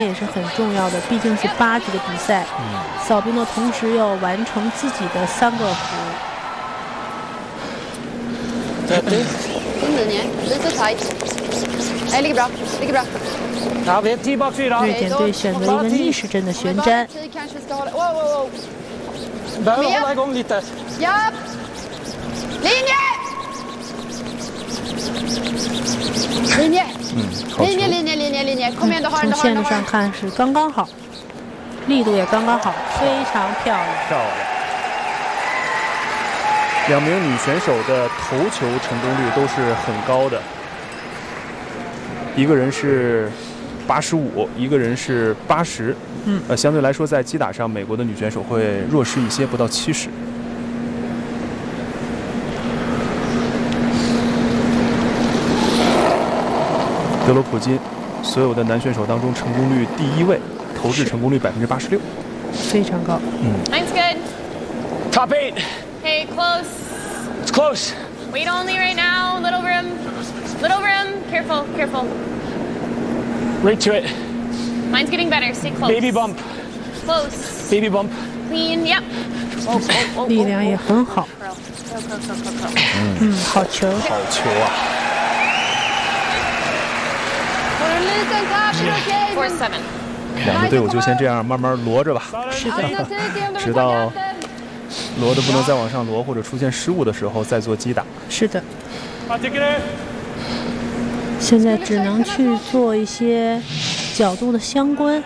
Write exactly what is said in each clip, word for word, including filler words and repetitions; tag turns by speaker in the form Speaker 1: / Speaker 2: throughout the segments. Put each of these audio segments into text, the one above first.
Speaker 1: 也是很重要的，毕竟是八级的比赛。嗯、扫冰的同时要完成自己的三个服务。
Speaker 2: Linjen, lite tight. Nej, ligger bra, ligger bra.
Speaker 3: Ja, vi är tio bak fyra.
Speaker 1: 瑞典队选择一个逆时针的旋转。
Speaker 2: Wow, wow, wow.
Speaker 3: Behöver hålla igång lite.
Speaker 2: Ja. Linje! Linje! Linje, linje, linje, linje. Kom igen, du har den, du
Speaker 1: 从
Speaker 2: har
Speaker 1: 线
Speaker 2: den,
Speaker 1: 路
Speaker 2: du har
Speaker 1: 上
Speaker 2: den.
Speaker 1: 看是刚刚好，力度也刚刚好，非常漂亮。
Speaker 4: 漂亮。两名女选手的投球成功率都是很高的，一个人是八十五，一个人是八十。嗯，呃，相对来说，在击打上，美国的女选手会弱势一些，不到七十。德罗普金，所有的男选手当中成功率第一位，投掷成功率百分之八十六，
Speaker 1: 非常高。
Speaker 2: 嗯
Speaker 5: Mine's good.
Speaker 3: Top eight.
Speaker 5: Hey, close.
Speaker 3: It's close.
Speaker 5: Wait only right now. Little room. Little room. Careful, careful.
Speaker 3: Right to it.
Speaker 5: Mine's getting better. Stay close.
Speaker 3: Baby bump.
Speaker 5: Close.
Speaker 3: Baby bump.
Speaker 5: Clean. Yep. Oh, oh, oh,
Speaker 1: 力量也很好。
Speaker 5: Curl, curl, curl, curl, curl, curl.
Speaker 1: 嗯，好球。
Speaker 4: 好球啊！
Speaker 2: Får en liten tapp, okej.
Speaker 5: Four seven.
Speaker 4: 两个队伍就先这样慢慢摞着吧，
Speaker 1: 是的，
Speaker 2: Alternativ till om de
Speaker 4: 直
Speaker 2: vill
Speaker 4: 到
Speaker 2: ta hjälten.
Speaker 4: 摞的不能再往上摞，或者出现失误的时候再做击打。
Speaker 1: 是的。
Speaker 3: Vad tycker du?
Speaker 1: 现在只能去做一些角度的相关。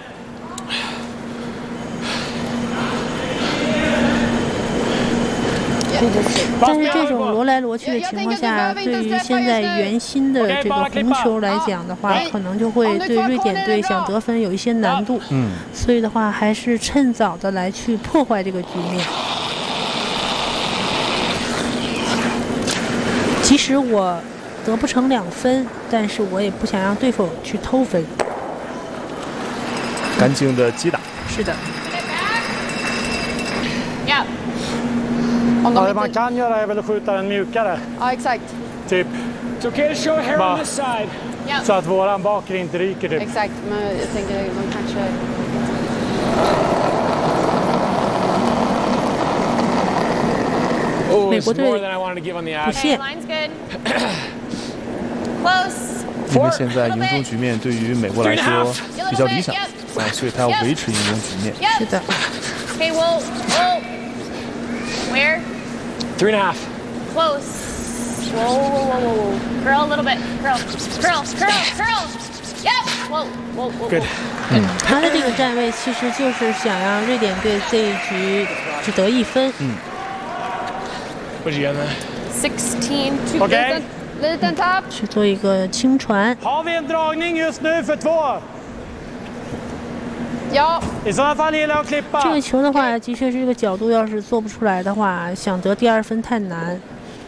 Speaker 1: 但是这种罗来罗去的情况下，对于现在圆心的这个红球来讲的话，可能就会对瑞典队想得分有一些难度。
Speaker 4: 嗯，
Speaker 1: 所以的话，还是趁早的来去破坏这个局面。即使我得不成两分，但是我也不想让对手去偷分。
Speaker 4: 干净的击打。
Speaker 1: 是的。
Speaker 5: Yep.
Speaker 2: Om
Speaker 3: Ja,
Speaker 2: de
Speaker 3: det man
Speaker 2: inte...
Speaker 3: kan göra är väl att skjuta den mjukare.
Speaker 2: Ja, exakt.
Speaker 3: Typ. It's okay to show hair on this side.
Speaker 5: Yep.
Speaker 3: Så att våran bakre inte ryker typ.
Speaker 2: Exakt, men jag tänker man kanske...
Speaker 3: Oh,
Speaker 1: Wait,
Speaker 3: it's
Speaker 1: what do
Speaker 3: more
Speaker 1: they-
Speaker 3: than I wanted to give on the
Speaker 1: Push
Speaker 3: axe.
Speaker 5: Okay,
Speaker 1: it.
Speaker 5: line's good. Close.
Speaker 4: 因为现在赢中局面对于美国来说比较理想啊，所以他要维持赢中局面。
Speaker 5: Yep.
Speaker 1: 是的。
Speaker 5: Okay, whoa, whoa. Where?
Speaker 3: Three and a half.
Speaker 5: Close. Whoa, whoa, whoa, whoa, whoa. Curl a little bit. Curl, curl, curl, curl. Yep. Whoa, whoa, whoa.
Speaker 3: Good.
Speaker 1: 嗯，他的这个站位其实就是想让瑞典队这一局只得一分。
Speaker 4: 嗯。
Speaker 3: What'd you get, man?
Speaker 5: Sixteen to
Speaker 3: Okej.
Speaker 2: Liten tapp.
Speaker 1: 去做一个轻传。
Speaker 3: Har vi en dragning just nu för två?
Speaker 2: Ja.
Speaker 3: I sådana fall gillar jag att
Speaker 1: 这
Speaker 3: klippa.
Speaker 1: 个球的话，的确是这个角度要是做不出来的话，想得第二分太难。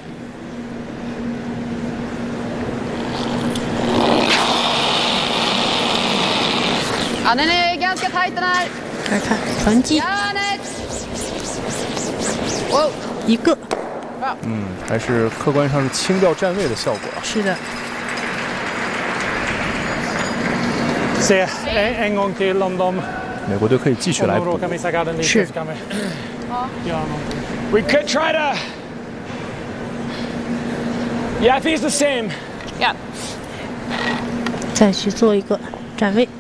Speaker 2: Ja, den är ganska tajt den här.
Speaker 1: 来看传击，
Speaker 2: Janet. Wow.
Speaker 1: 一个。
Speaker 4: 嗯，还是客观上是清掉站位的效果啊。
Speaker 1: 是的。
Speaker 3: Se en, en gång till om de,
Speaker 4: 美国队可以继续
Speaker 3: om
Speaker 4: 来
Speaker 3: de
Speaker 4: 补。
Speaker 3: råkar missa garden lite
Speaker 1: Sure.
Speaker 3: så kan vi göra någonting. We could try to... Yeah, I think it's the same.
Speaker 5: Yep.
Speaker 1: 再去做一个站位。